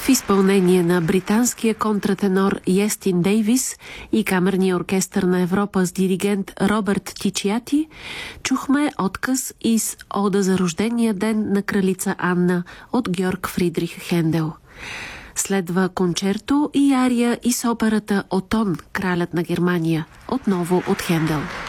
В изпълнение на британския контратенор Йестин Дейвис и камерния оркестър на Европа с диригент Робърт Тичиати чухме отказ из Ода за рождения ден на кралица Анна от Георг Фридрих Хендел. Следва кончерто и ария из операта Отон, кралят на Германия, отново от Хендел.